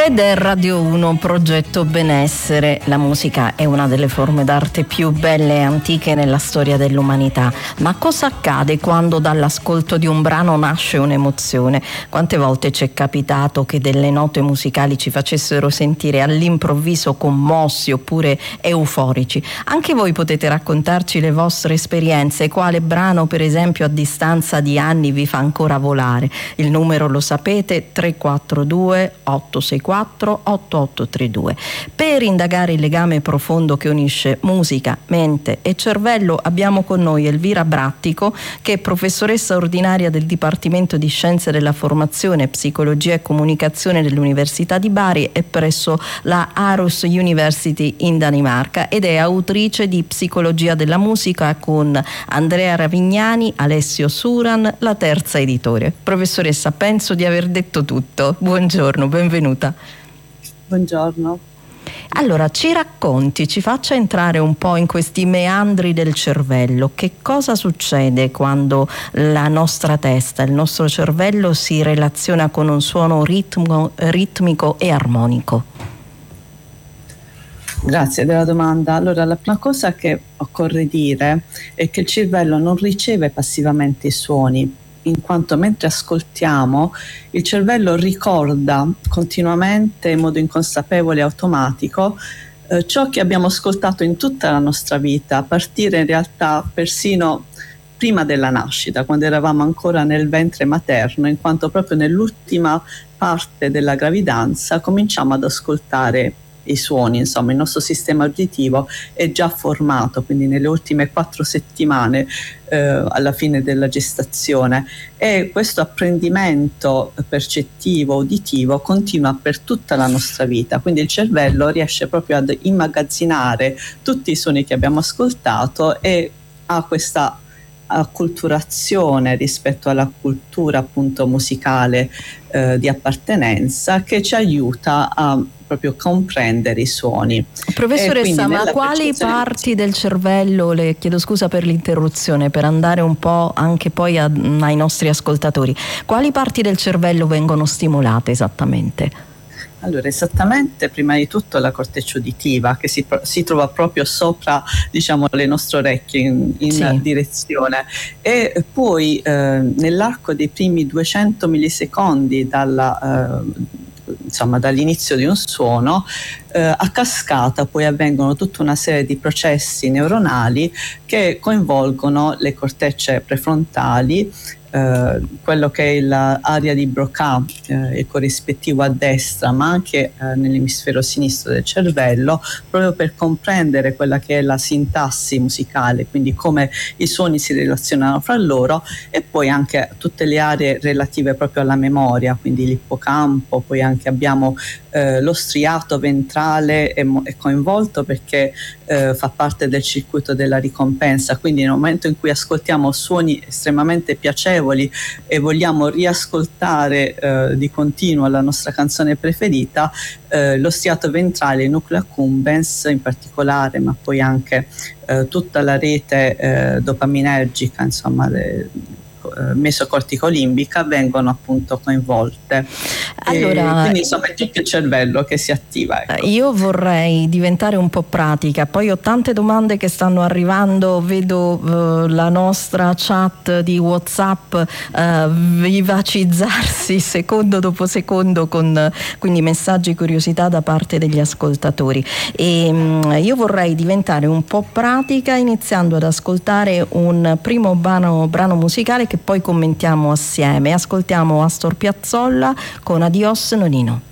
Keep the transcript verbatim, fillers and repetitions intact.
Ed è Radio uno, Progetto Benessere. La musica è una delle forme d'arte più belle e antiche nella storia dell'umanità. Ma cosa accade quando dall'ascolto di un brano nasce un'emozione? Quante volte ci è capitato che delle note musicali ci facessero sentire all'improvviso commossi oppure euforici? Anche voi potete raccontarci le vostre esperienze. Quale brano, per esempio, a distanza di anni vi fa ancora volare? Il numero lo sapete: tre quattro due otto sei quattro otto otto tre due. Per indagare il legame profondo che unisce musica, mente e cervello abbiamo con noi Elvira Brattico, che è professoressa ordinaria del Dipartimento di Scienze della Formazione, Psicologia e Comunicazione dell'Università di Bari e presso la Aarhus University in Danimarca, ed è autrice di Psicologia della musica con Andrea Ravignani, Alessio Suran, la terza editore. Professoressa, penso di aver detto tutto. Buongiorno, benvenuta. Buongiorno. Allora, ci racconti, ci faccia entrare un po' in questi meandri del cervello. Che cosa succede quando la nostra testa, il nostro cervello si relaziona con un suono ritmo, ritmico e armonico? Grazie della domanda. Allora, la prima cosa che occorre dire è che il cervello non riceve passivamente i suoni, in quanto mentre ascoltiamo il cervello ricorda continuamente in modo inconsapevole e automatico eh, ciò che abbiamo ascoltato in tutta la nostra vita, a partire in realtà persino prima della nascita, quando eravamo ancora nel ventre materno, in quanto proprio nell'ultima parte della gravidanza cominciamo ad ascoltare i suoni. Insomma, il nostro sistema uditivo è già formato, quindi nelle ultime quattro settimane eh, alla fine della gestazione, e questo apprendimento percettivo, uditivo continua per tutta la nostra vita, quindi il cervello riesce proprio ad immagazzinare tutti i suoni che abbiamo ascoltato e ha questa acculturazione rispetto alla cultura appunto musicale eh, di appartenenza, che ci aiuta a proprio comprendere i suoni. Professoressa, ma quali percezione... parti del cervello, le chiedo scusa per l'interruzione, per andare un po' anche poi a, ai nostri ascoltatori, quali parti del cervello vengono stimolate esattamente? Allora, esattamente, prima di tutto la corteccia uditiva, che si, si trova proprio sopra, diciamo, le nostre orecchie in, in sì. direzione, e poi eh, nell'arco dei primi duecento millisecondi dalla eh, insomma dall'inizio di un suono, eh, a cascata poi avvengono tutta una serie di processi neuronali che coinvolgono le cortecce prefrontali, eh, quello che è l'area di Broca, eh, il corrispettivo a destra, ma anche eh, nell'emisfero sinistro del cervello, proprio per comprendere quella che è la sintassi musicale, quindi come i suoni si relazionano fra loro, e poi anche tutte le aree relative proprio alla memoria, quindi l'ippocampo. Poi anche abbiamo eh, lo striato ventrale è, è coinvolto perché eh, fa parte del circuito della ricompensa, quindi nel momento in cui ascoltiamo suoni estremamente piacevoli e vogliamo riascoltare eh, di continuo la nostra canzone preferita, eh, lo striato ventrale, il nucleo accumbens in particolare, ma poi anche eh, tutta la rete eh, dopaminergica, insomma le, mesocorticolimbica, vengono appunto coinvolte. Allora, e quindi insomma è tutto il cervello che si attiva, ecco. Io vorrei diventare un po' pratica, poi ho tante domande che stanno arrivando, vedo uh, la nostra chat di WhatsApp uh, vivacizzarsi secondo dopo secondo con uh, quindi messaggi, curiosità da parte degli ascoltatori, e um, io vorrei diventare un po' pratica iniziando ad ascoltare un primo brano, brano musicale che poi commentiamo assieme. Ascoltiamo Astor Piazzolla con Adios Nonino.